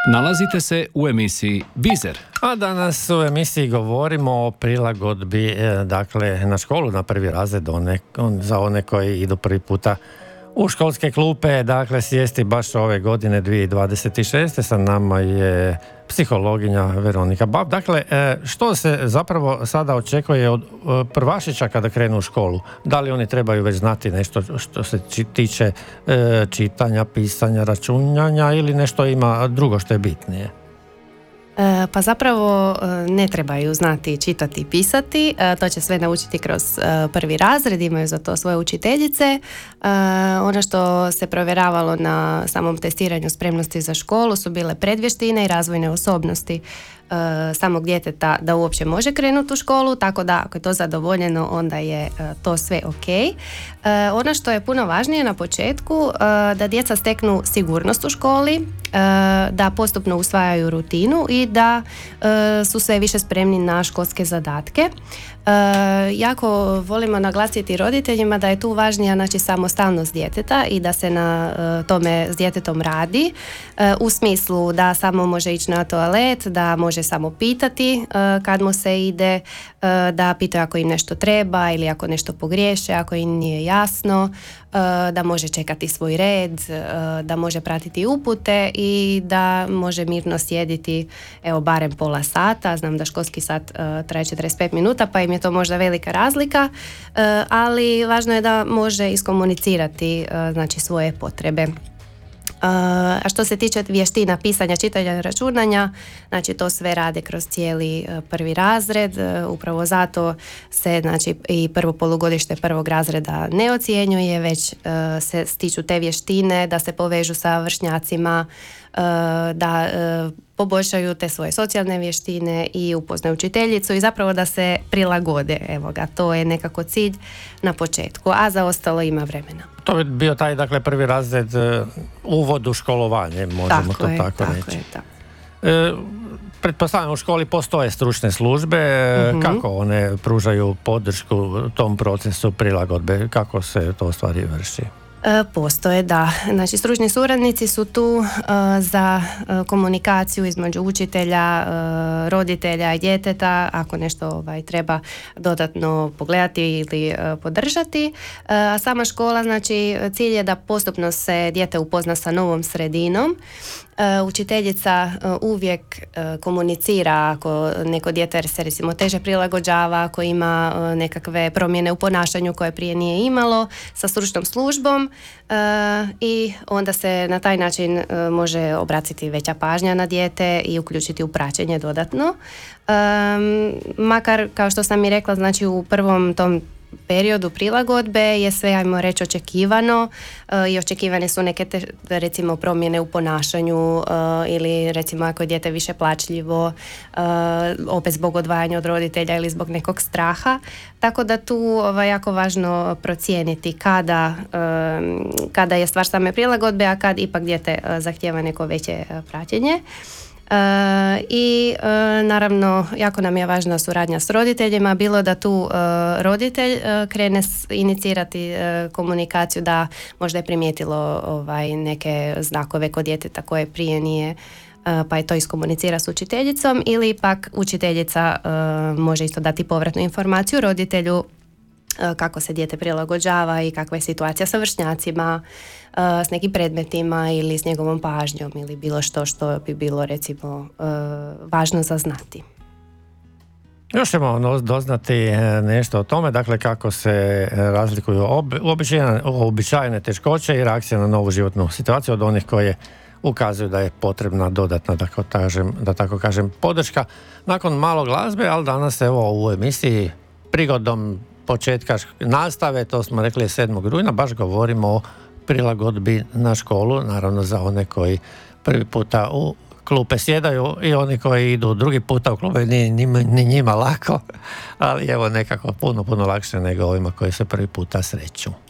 Nalazite se u emisiji Bizer. A danas u emisiji govorimo o prilagodbi na školu, na prvi razred, za one koji idu prvi puta u školske klupe, sjesti baš ove godine 2026. Sa nama je psihologinja Veronika Bab. Što se zapravo sada očekuje od prvašića kada krenu u školu? Da li oni trebaju već znati nešto što se tiče čitanja, pisanja, računanja ili nešto ima drugo što je bitnije? Pa zapravo ne trebaju znati čitati i pisati, to će sve naučiti kroz prvi razred, imaju za to svoje učiteljice. Ono što se provjeravalo na samom testiranju spremnosti za školu su bile predvještine i razvojne osobnosti samog djeteta da uopće može krenuti u školu, tako da ako je to zadovoljeno onda je to sve ok. Ono što je puno važnije na početku, da djeca steknu sigurnost u školi, da postupno usvajaju rutinu i da su sve više spremni na školske zadatke. Jako volimo naglasiti roditeljima da je tu važnija samostalnost djeteta i da se na tome s djetetom radi, u smislu da samo može ići na toalet, da može samo pitati kad mu se ide, da pitaju ako im nešto treba ili ako nešto pogriješe, ako im nije jasno, da može čekati svoj red, da može pratiti upute i da može mirno sjediti barem pola sata. Znam da školski sat traje 45 minuta pa im je to možda velika razlika, ali važno je da može iskomunicirati svoje potrebe. A što se tiče vještina pisanja, čitanja, računanja, to sve rade kroz cijeli prvi razred, upravo zato se i prvo polugodište prvog razreda ne ocjenjuje, već se stiču te vještine da se povežu sa vršnjacima, da poboljšaju te svoje socijalne vještine i upoznaju učiteljicu i zapravo da se prilagode. To je nekako cilj na početku, a za ostalo ima vremena. To bi bio taj, prvi razred uvod u školovanje, možemo tako reći. Pretpostavljam, u školi postoje stručne službe, kako one pružaju podršku tom procesu prilagodbe, kako se to stvari vrši? Postoje, da. Stručni suradnici su tu za komunikaciju između učitelja, roditelja i djeteta, ako nešto treba dodatno pogledati ili podržati. A sama škola, cilj je da postupno se dijete upozna sa novom sredinom. Učiteljica uvijek komunicira ako neko dijete se recimo teže prilagođava, ako ima nekakve promjene u ponašanju koje prije nije imalo, sa stručnom službom i onda se na taj način može obratiti veća pažnja na dijete i uključiti u praćenje dodatno. Makar, kao što sam i rekla, u prvom tom periodu prilagodbe je sve, ajmo reći, očekivano i očekivane su neke recimo promjene u ponašanju ili recimo ako je dijete više plačljivo, opet zbog odvajanja od roditelja ili zbog nekog straha, tako da tu jako važno procijeniti kada je stvar same prilagodbe, a kad ipak dijete zahtijeva neko veće praćenje. I naravno jako nam je važna suradnja s roditeljima, bilo da tu roditelj krene inicirati komunikaciju da možda je primijetilo neke znakove kod djeteta koje prije nije, pa je to iskomunicira s učiteljicom, ili pak učiteljica može isto dati povratnu informaciju roditelju kako se dijete prilagođava i kakva je situacija sa vršnjacima, s nekim predmetima ili s njegovom pažnjom ili bilo što bi bilo recimo važno za znati. Još ćemo doznati nešto o tome, kako se razlikuju uobičajene teškoće i reakcije na novu životnu situaciju od onih koje ukazuju da je potrebna dodatna, da tako kažem, podrška. Nakon malo glazbe, ali danas u emisiji prigodom početka nastave, to smo rekli 7. rujna, baš govorimo o prilagodbi na školu, naravno za one koji prvi puta u klupe sjedaju i oni koji idu drugi puta u klupe, nije ni njima lako, ali nekako puno lakše nego ovima koji se prvi puta sreću.